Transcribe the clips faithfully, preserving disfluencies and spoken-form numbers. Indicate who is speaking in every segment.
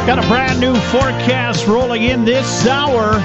Speaker 1: Got a brand new forecast rolling in this hour.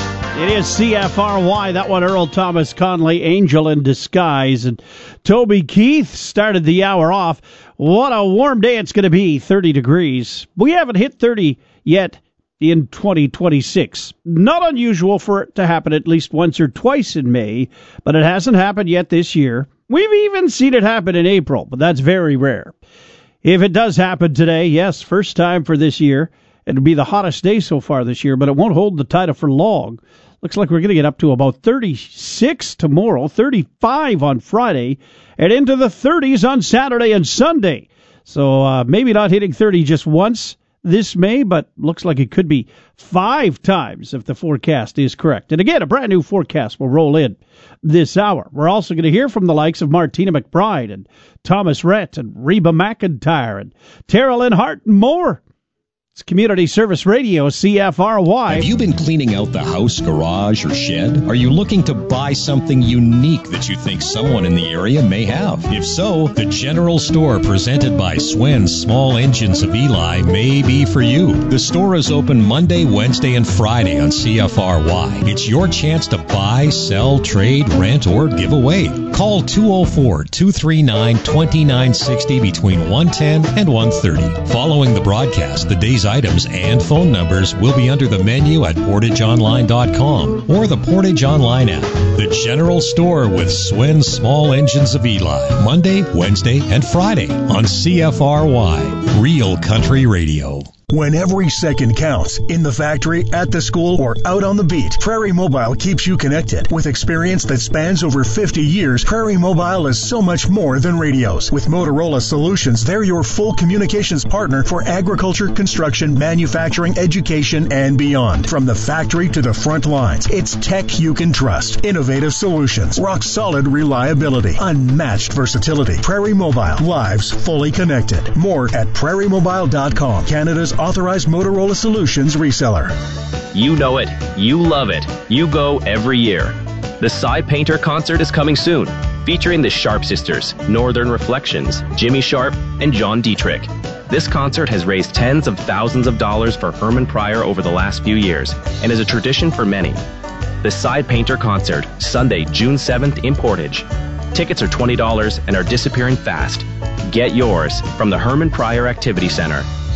Speaker 1: It is C F R Y. That one, Earl Thomas Conley, Angel in Disguise. And Toby Keith started the hour off. What a warm day it's going to be, thirty degrees. We haven't hit thirty yet in twenty twenty-six. Not unusual for it to happen at least once or twice in May, but it hasn't happened yet this year. We've even seen it happen in April, but that's very rare. If it does happen today, yes, first time for this year. It'll be the hottest day so far this year, but it won't hold the title for long. Looks like we're going to get up to about thirty-six tomorrow, thirty-five on Friday, and into the thirties on Saturday and Sunday. So uh, maybe not hitting thirty just once this May, but looks like it could be five times if the forecast is correct. And again, a brand new forecast will roll in this hour. We're also going to hear from the likes of Martina McBride and Thomas Rhett and Reba McIntyre and Tara Lynn Hart and more. It's Community Service Radio, C F R Y.
Speaker 2: Have you been cleaning out the house, garage, or shed? Are you looking to buy something unique that you think someone in the area may have? If so, the General Store presented by Swen's Small Engines of Eli may be for you. The store is open Monday, Wednesday, and Friday on C F R Y. It's your chance to buy, sell, trade, rent, or give away. Call two oh four, two three nine, two nine six oh between one ten and one thirty. Following the broadcast, the day's items and phone numbers will be under the menu at portage online dot com or the Portage Online app. The General Store with Swen's Small Engines of Eli. Monday, Wednesday, and Friday on C F R Y. Real Country Radio.
Speaker 3: When every second counts, in the factory, at the school, or out on the beat, Prairie Mobile keeps you connected. With experience that spans over fifty years, Prairie Mobile is so much more than radios. With Motorola Solutions, they're your full communications partner for agriculture, construction, manufacturing, education, and beyond. From the factory to the front lines, it's tech you can trust. Innovative solutions, rock-solid reliability, unmatched versatility. Prairie Mobile, lives fully connected. More at prairie mobile dot com, Canada's authorized Motorola Solutions reseller.
Speaker 4: You know it. You love it. You go every year. The Side Painter concert is coming soon, featuring the Sharp Sisters, Northern Reflections, Jimmy Sharp, and John Dietrich. This concert has raised tens of thousands of dollars for Herman Pryor over the last few years and is a tradition for many. The Side Painter concert, Sunday, June seventh in Portage. Tickets are twenty dollars and are disappearing fast. Get yours from the Herman Pryor Activity Center